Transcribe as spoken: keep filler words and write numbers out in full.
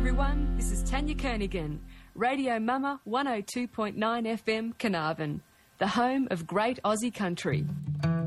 everyone, this is Tanya Kernigan, Radio Mama one oh two point nine F M, Carnarvon, the home of great Aussie country.